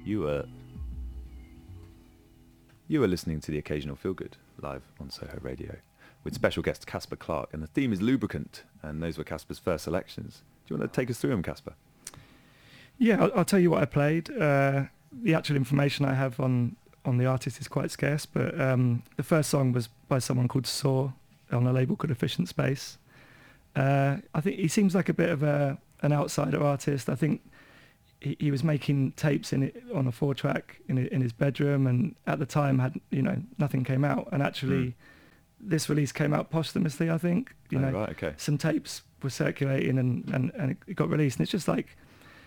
You were listening to The Occasional Feel Good live on Soho Radio with special guest Casper Clark, and the theme is lubricant, and those were Casper's first selections. Do you want to take us through them, Casper? Yeah, I'll tell you what I played. The actual information I have on the artist is quite scarce, but the first song was by someone called Saw on a label called Efficient Space. I think he seems like a bit of an outsider artist. I think he was making tapes on a 4-track in his bedroom, and at the time had nothing came out. And actually, this release came out posthumously. I think Right, okay. Some tapes were circulating and it got released. And it's just like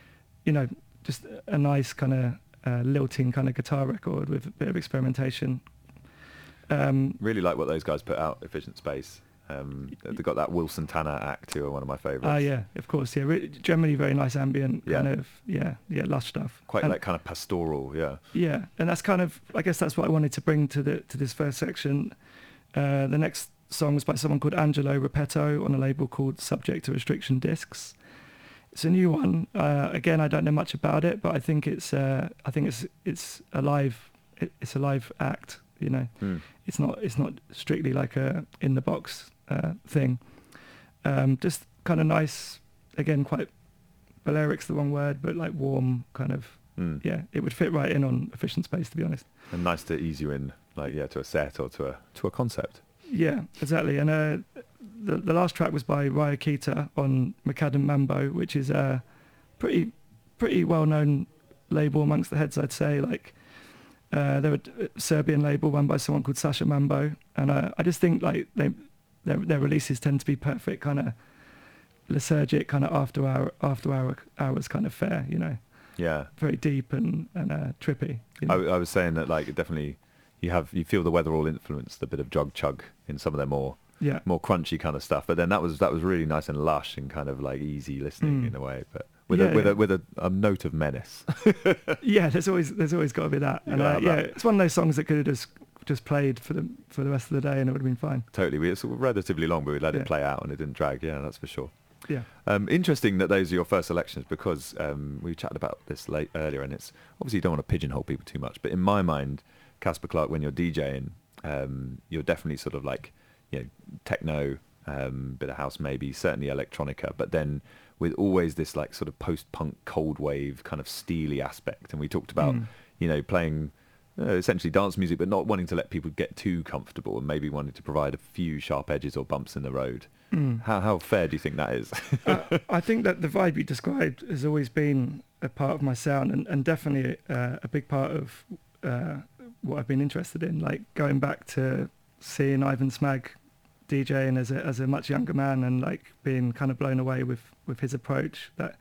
just a nice kind of lilting kind of guitar record with a bit of experimentation. Really like what those guys put out, Efficient Space. They've got that Will Santana act, who are one of my favourites. Yeah, of course, yeah. Generally very nice ambient, Yeah. kind of, lush stuff. Quite And, like kind of pastoral, yeah. Yeah, and that's kind of, I guess that's what I wanted to bring to this first section. The next song was by someone called Angelo Repetto on a label called Subject to Restriction Discs. It's a new one. Again, I don't know much about it, but I think it's a live act. It's not strictly like a in the box thing. Just kind of nice. Again, quite Baleric's the wrong word, but like warm kind of. Yeah, it would fit right in on Efficient Space, to be honest. And nice to ease you in, to a set or to a concept. Yeah, exactly. And the last track was by Raya Kita on Macadam Mambo, which is a pretty well-known label amongst the heads, I'd say. Like they're a Serbian label run by someone called Sasha Mambo, and I just think like their releases tend to be perfect kind of lethargic, kind of after hours kind of fare. Yeah. Very deep and trippy. I was saying that like definitely you feel the Weatherall influenced a bit of jog chug in some of their more crunchy kind of stuff, but then that was really nice and lush and kind of like easy listening in a way, but with a note of menace. Yeah, there's always got to be that. And it's one of those songs that could have just played for the rest of the day and it would have been fine. Totally. It's relatively long, but we let it play out and it didn't drag. Yeah, that's for sure. Yeah. Interesting that those are your first selections, because we chatted about this earlier, and it's obviously you don't want to pigeonhole people too much, but in my mind, Casper Clark, when you're DJing, you're definitely sort of like techno, bit of house maybe, certainly electronica, but then with always this like sort of post-punk cold wave kind of steely aspect. And we talked about playing essentially dance music, but not wanting to let people get too comfortable and maybe wanting to provide a few sharp edges or bumps in the road. How fair do you think that is? I think that the vibe you described has always been a part of my sound, and definitely a big part of what I've been interested in. Like going back to seeing Ivan Smag DJing as a much younger man, and like being kind of blown away with his approach. That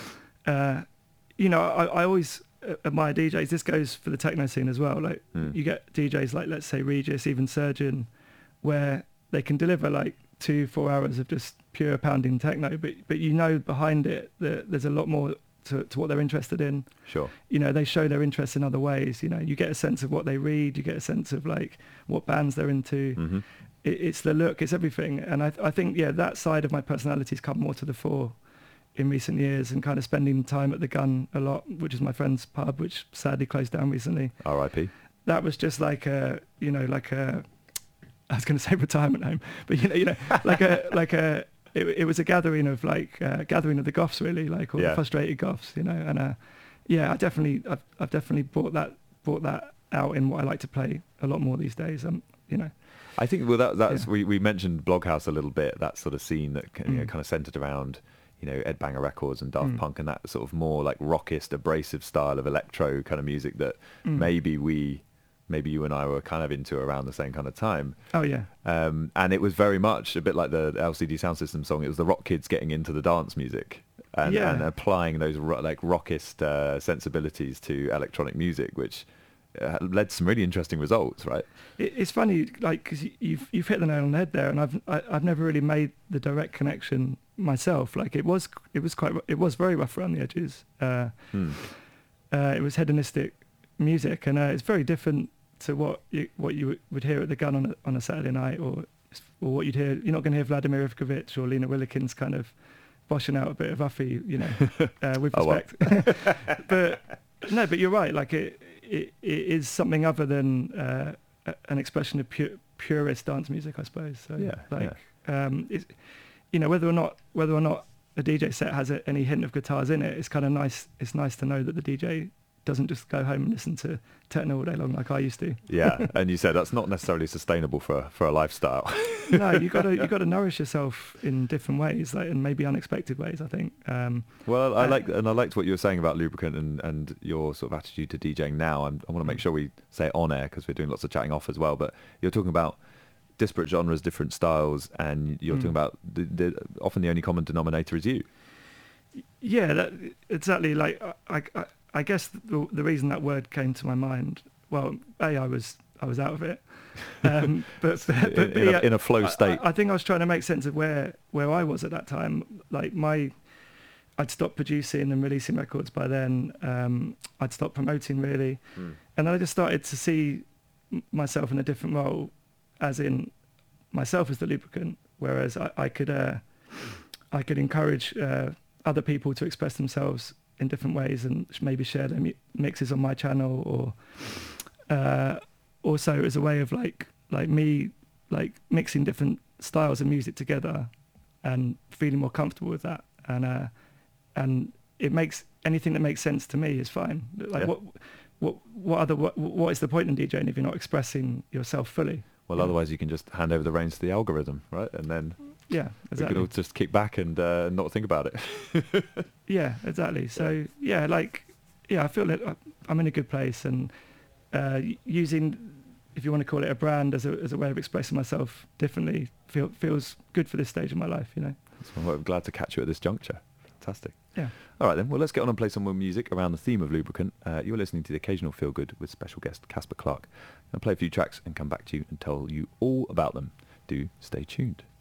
I always admire DJs. This goes for the techno scene as well. Like you get DJs like, let's say, Regis, even Surgeon, where they can deliver like 2-4 hours of just pure pounding techno, but behind it that there's a lot more to what they're interested in. Sure. They show their interest in other ways. You get a sense of what they read, you get a sense of like what bands they're into. Mm-hmm. It's the look, it's everything. And I think that side of my personality's come more to the fore in recent years, and kind of spending time at the Gun a lot, which is my friend's pub, which sadly closed down recently. R.I.P. That was just like I was going to say retirement home, but it was a gathering of gathering of the goths, really, like all the frustrated goths, and I've definitely brought that out in what I like to play a lot more these days. I think that's we mentioned Bloghouse a little bit, that sort of scene that kind of centered around Ed Banger Records and Daft Punk and that sort of more like rockist, abrasive style of electro kind of music that maybe you and I were kind of into around the same kind of time. Oh yeah. And it was very much a bit like the LCD Sound System song. It was the rock kids getting into the dance music and applying those rockist sensibilities to electronic music, which led to some really interesting results, right? It's funny, like, because you've hit the nail on the head there, and I've never really made the direct connection myself. Like it was very rough around the edges. It was hedonistic music, and it's very different to what you would hear at the Gun on a Saturday night, or what you'd hear. You're not going to hear Vladimir Ivkovic or Lena Willikins kind of boshing out a bit of Uffy, with respect. But No, but you're right. Like it is something other than an expression of purist dance music, I suppose. So Yeah, like it's, whether or not a DJ set has any hint of guitars in it, it's kind of nice. It's nice to know that the DJ doesn't just go home and listen to techno all day long like I used to. Yeah, and you said that's not necessarily sustainable for a lifestyle. No, you gotta nourish yourself in different ways, like in maybe unexpected ways, I think. Well, I liked what you were saying about Lubricant and your sort of attitude to DJing now. I want to make sure we say it on air because we're doing lots of chatting off as well. But you're talking about disparate genres, different styles, and you're talking about often the only common denominator is you. Yeah, exactly. Like I guess the reason that word came to my mind, well, I was out of it, but in a flow state. I think I was trying to make sense of where I was at that time. Like I'd stopped producing and releasing records by then. I'd stopped promoting really, and then I just started to see myself in a different role, as in myself as the lubricant. Whereas I could encourage other people to express themselves in different ways and maybe share their mixes on my channel, or also as a way of like me mixing different styles of music together and feeling more comfortable with that, and it makes anything that makes sense to me is fine. Like what is the point in DJing if you're not expressing yourself fully? Well, otherwise you can just hand over the reins to the algorithm, right? And then yeah, exactly. we could all just kick back and not think about it. Yeah, exactly. So I feel that I'm in a good place, and using, if you want to call it a brand, as a way of expressing myself differently, feels good for this stage of my life. So I'm glad to catch you at this juncture. Fantastic. Yeah. All right then. Well, let's get on and play some more music around the theme of Lubricant. You're listening to the Occasional Feel Good with special guest Casper Clark. I'll play a few tracks and come back to you and tell you all about them. Do stay tuned.